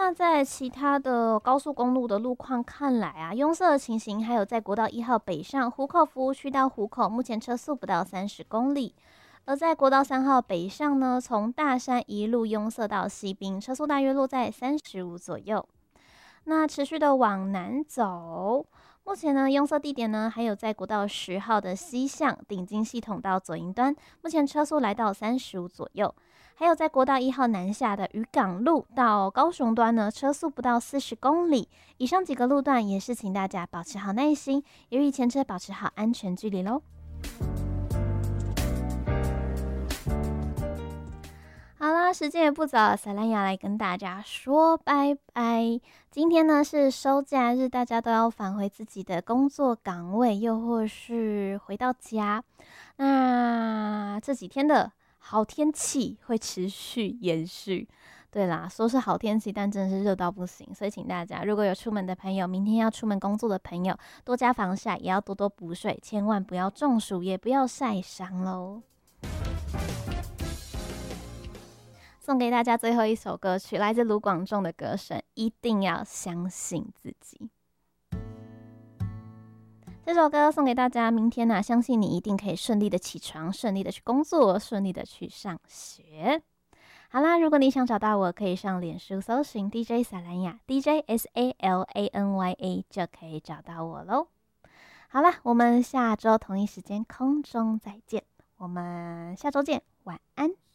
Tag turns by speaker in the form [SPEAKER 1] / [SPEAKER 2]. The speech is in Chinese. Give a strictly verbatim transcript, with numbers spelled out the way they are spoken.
[SPEAKER 1] 那在其他的高速公路的路况看来啊，拥塞的情形还有在国道一号北上湖口服务区到湖口，目前车速不到三十公里。而在国道三号北上呢，从大山一路拥塞到西滨，车速大约落在三十五左右。那持续的往南走，目前呢拥塞地点呢还有在国道十号的西向顶金系统到左营端，目前车速来到三十五左右。还有在国道一号南下的渔港路到高雄端呢，车速不到四十公里。以上几个路段也是请大家保持好耐心，也与前车保持好安全距离咯。好啦，时间也不早了，萨兰雅来跟大家说拜拜。今天呢是收假日，大家都要返回自己的工作岗位，又或是回到家。那这几天的好天气会持续延续。对啦，说是好天气，但真的是热到不行，所以请大家如果有出门的朋友，明天要出门工作的朋友，多加防晒，也要多多补水，千万不要中暑，也不要晒伤喽。送给大家最后一首歌曲，来自卢广仲的歌声《一定要相信自己》。这首歌送给大家，明天呢、啊，相信你一定可以顺利的起床，顺利的去工作，顺利的去上学。好啦，如果你想找到我，可以上脸书搜寻 D J 萨兰雅 D J S A L A N Y A 就可以找到我咯。好啦，我们下周同一时间空中再见，我们下周见，晚安。